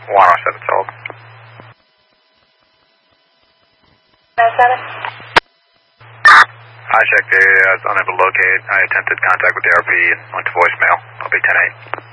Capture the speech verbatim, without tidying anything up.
one oh seven sold. nine seven. I checked the area. I was unable to locate. I attempted contact with the R P and went to voicemail. I'll be ten eight.